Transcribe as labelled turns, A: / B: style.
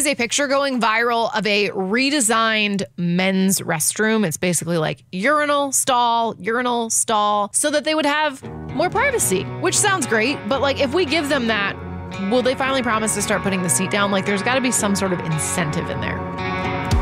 A: is a picture going viral of a redesigned men's restroom. It's basically like urinal stall, so that they would have more privacy, which sounds great. But like, if we give them that, will they finally promise to start putting the seat down? Like, there's got to be some sort of incentive in there.